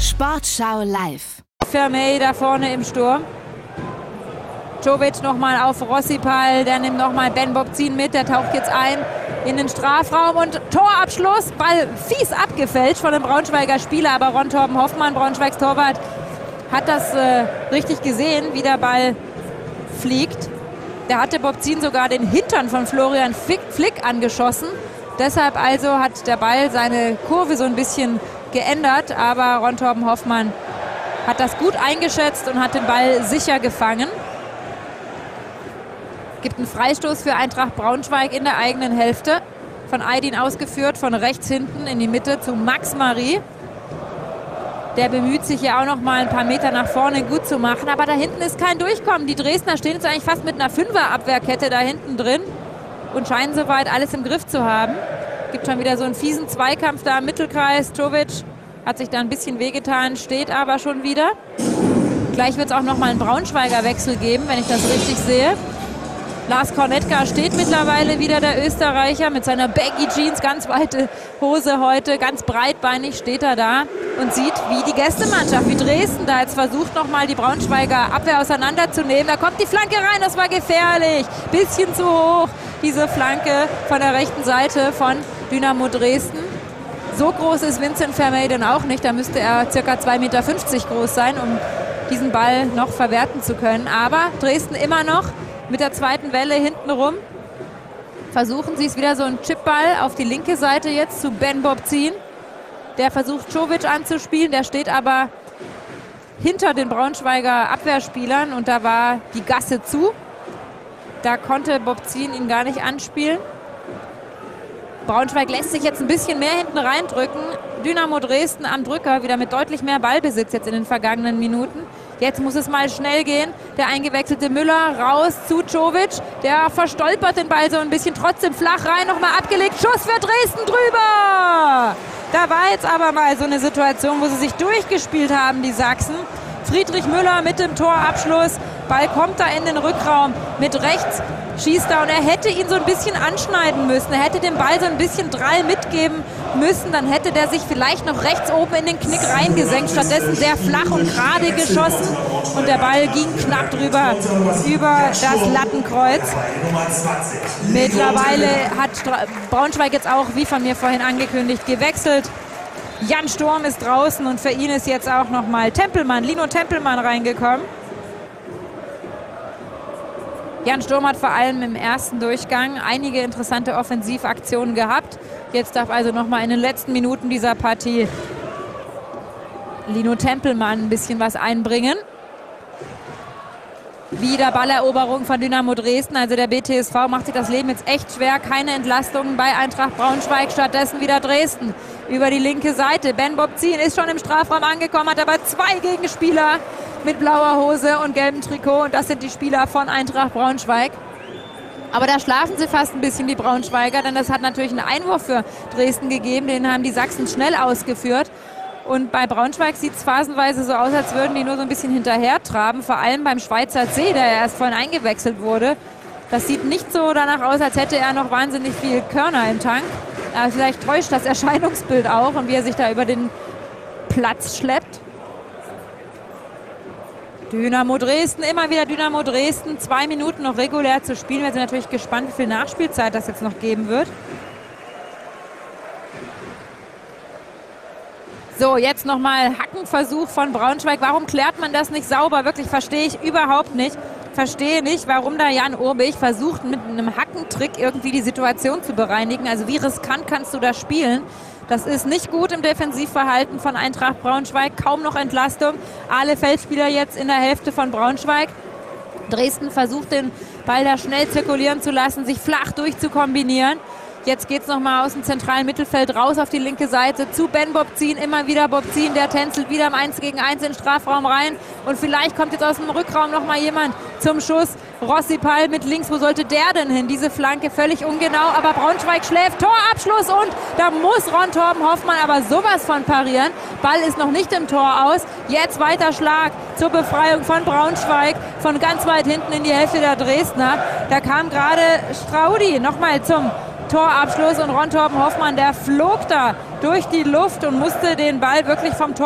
Sportschau live. Vermey da vorne im Sturm. Jovic nochmal auf Rossipal, der nimmt nochmal Ben Bobzien mit, der taucht jetzt ein in den Strafraum und Torabschluss, Ball fies abgefälscht von einem Braunschweiger Spieler, aber Ron Torben Hoffmann, Braunschweigs Torwart, hat das richtig gesehen, wie der Ball fliegt. Der hatte Bobzien sogar den Hintern von Florian Flick angeschossen. Deshalb also hat der Ball seine Kurve so ein bisschen geändert, aber Ron Torben Hoffmann hat das gut eingeschätzt und hat den Ball sicher gefangen. Gibt einen Freistoß für Eintracht Braunschweig in der eigenen Hälfte. Von Aydin ausgeführt, von rechts hinten in die Mitte zu Max Marie. Der bemüht sich ja auch noch mal ein paar Meter nach vorne gut zu machen. Aber da hinten ist kein Durchkommen. Die Dresdner stehen jetzt eigentlich fast mit einer Fünfer-Abwehrkette da hinten drin und scheinen soweit alles im Griff zu haben. Gibt schon wieder so einen fiesen Zweikampf da im Mittelkreis. Jovic hat sich da ein bisschen wehgetan, steht aber schon wieder. Gleich wird es auch noch mal einen Braunschweiger Wechsel geben, wenn ich das richtig sehe. Lars Kornetka steht mittlerweile wieder, der Österreicher, mit seiner Baggy Jeans, ganz weite Hose heute, ganz breitbeinig steht er da und sieht, wie die Gästemannschaft, wie Dresden da jetzt versucht, nochmal die Braunschweiger Abwehr auseinanderzunehmen. Da kommt die Flanke rein, das war gefährlich, bisschen zu hoch, diese Flanke von der rechten Seite von Dynamo Dresden. So groß ist Vincent Vermey denn auch nicht, da müsste er ca. 2,50 Meter groß sein, um diesen Ball noch verwerten zu können. Aber Dresden immer noch mit der zweiten Welle hintenrum. Versuchen sie es wieder, so ein Chipball auf die linke Seite jetzt zu Ben Bobzien. Der versucht Jovic anzuspielen, der steht aber hinter den Braunschweiger Abwehrspielern und da war die Gasse zu. Da konnte Bobzien ihn gar nicht anspielen. Braunschweig lässt sich jetzt ein bisschen mehr hinten reindrücken. Dynamo Dresden am Drücker, wieder mit deutlich mehr Ballbesitz jetzt in den vergangenen Minuten. Jetzt muss es mal schnell gehen. Der eingewechselte Müller raus zu Jovic. Der verstolpert den Ball so ein bisschen, trotzdem flach rein, nochmal abgelegt. Schuss für Dresden drüber. Da war jetzt aber mal so eine Situation, wo sie sich durchgespielt haben, die Sachsen. Friedrich Müller mit dem Torabschluss. Ball kommt da in den Rückraum mit rechts. Schießt da und er hätte ihn so ein bisschen anschneiden müssen. Er hätte dem Ball so ein bisschen Drall mitgeben müssen. Dann hätte der sich vielleicht noch rechts oben in den Knick reingesenkt. Stattdessen sehr flach und gerade geschossen. Und der Ball ging knapp drüber über das Lattenkreuz. Mittlerweile hat Braunschweig jetzt auch, wie von mir vorhin angekündigt, gewechselt. Jan Sturm ist draußen und für ihn ist jetzt auch nochmal Lino Tempelmann reingekommen. Jan Sturm hat vor allem im ersten Durchgang einige interessante Offensivaktionen gehabt. Jetzt darf also nochmal in den letzten Minuten dieser Partie Lino Tempelmann ein bisschen was einbringen. Wieder Balleroberung von Dynamo Dresden. Also der BTSV macht sich das Leben jetzt echt schwer. Keine Entlastungen bei Eintracht Braunschweig. Stattdessen wieder Dresden über die linke Seite. Ben Bobzien ist schon im Strafraum angekommen, hat aber zwei Gegenspieler mit blauer Hose und gelbem Trikot. Und das sind die Spieler von Eintracht Braunschweig. Aber da schlafen sie fast ein bisschen, die Braunschweiger, denn das hat natürlich einen Einwurf für Dresden gegeben. Den haben die Sachsen schnell ausgeführt. Und bei Braunschweig sieht es phasenweise so aus, als würden die nur so ein bisschen hinterher traben. Vor allem beim Schweizer C, der erst vorhin eingewechselt wurde. Das sieht nicht so danach aus, als hätte er noch wahnsinnig viel Körner im Tank. Aber vielleicht täuscht das Erscheinungsbild auch und wie er sich da über den Platz schleppt. Dynamo Dresden, immer wieder Dynamo Dresden. 2 Minuten noch regulär zu spielen. Wir sind natürlich gespannt, wie viel Nachspielzeit das jetzt noch geben wird. So, jetzt nochmal Hackenversuch von Braunschweig. Warum klärt man das nicht sauber? Wirklich verstehe ich überhaupt nicht. Verstehe nicht, warum da Jan Urbich versucht, mit einem Hackentrick irgendwie die Situation zu bereinigen. Also wie riskant kannst du das spielen? Das ist nicht gut im Defensivverhalten von Eintracht Braunschweig. Kaum noch Entlastung. Alle Feldspieler jetzt in der Hälfte von Braunschweig. Dresden versucht, den Ball da schnell zirkulieren zu lassen, sich flach durchzukombinieren. Jetzt geht es nochmal aus dem zentralen Mittelfeld raus auf die linke Seite zu Ben Bobzien. Immer wieder Bobzien, der tänzelt wieder im 1 gegen 1 in den Strafraum rein. Und vielleicht kommt jetzt aus dem Rückraum nochmal jemand zum Schuss. Rossipal mit links, wo sollte der denn hin? Diese Flanke völlig ungenau, aber Braunschweig schläft. Torabschluss und da muss Ron Torben Hoffmann aber sowas von parieren. Ball ist noch nicht im Tor aus. Jetzt weiter Schlag zur Befreiung von Braunschweig von ganz weit hinten in die Hälfte der Dresdner. Da kam gerade Straudi nochmal zum Torabschluss und Ron Torben Hoffmann, der flog da durch die Luft und musste den Ball wirklich vom Tor